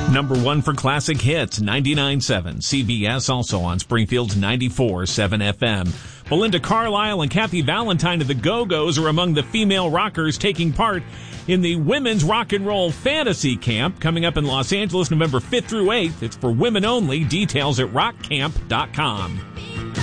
Number 1 for classic hits, 99.7 CBS, also on Springfield's 94.7 FM. Belinda Carlisle and Kathy Valentine of the Go-Go's are among the female rockers taking part in the Women's Rock and Roll Fantasy Camp coming up in Los Angeles November 5th through 8th. It's for women only. Details at rockcamp.com.